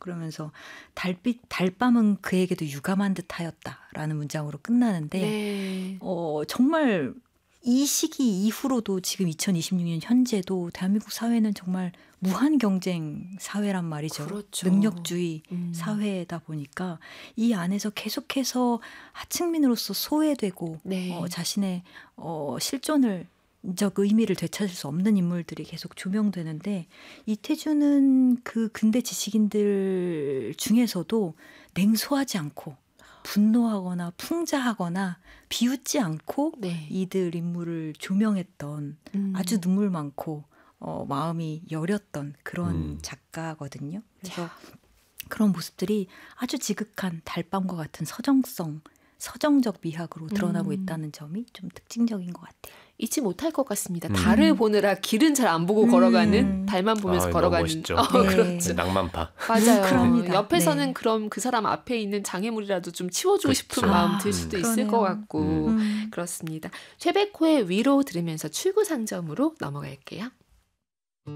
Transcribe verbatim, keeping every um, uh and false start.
그러면서 달빛 달밤은 그에게도 유감한 듯하였다라는 문장으로 끝나는데 네. 어, 정말 이 시기 이후로도 지금 이천이십육 년 현재도 대한민국 사회는 정말 무한 경쟁 사회란 말이죠. 그렇죠. 능력주의 음. 사회다 보니까 이 안에서 계속해서 하층민으로서 소외되고 네. 어, 자신의 어, 실존을 적 의미를 되찾을 수 없는 인물들이 계속 조명되는데 이태주는 그 근대 지식인들 중에서도 냉소하지 않고 분노하거나 풍자하거나 비웃지 않고 네. 이들 인물을 조명했던 음. 아주 눈물 많고 어, 마음이 여렸던 그런 음. 작가거든요. 그래서 그런 모습들이 아주 지극한 달밤과 같은 서정성, 서정적 미학으로 드러나고 음. 있다는 점이 좀 특징적인 것 같아요. 잊지 못할 것 같습니다. 음. 달을 보느라 길은 잘 안 보고 음. 걸어가는 달만 보면서 아, 너무 걸어가는. 멋있죠. 어, 네. 그렇죠. 낭만파. 맞아요. 그럽니다. 옆에서는 네. 그럼 그 사람 앞에 있는 장애물이라도 좀 치워주고 그렇죠. 싶은 마음 아, 들 수도 음. 있을 그러네요. 것 같고 음. 음. 그렇습니다. 최백호의 위로 들으면서 출구 상점으로 넘어갈게요.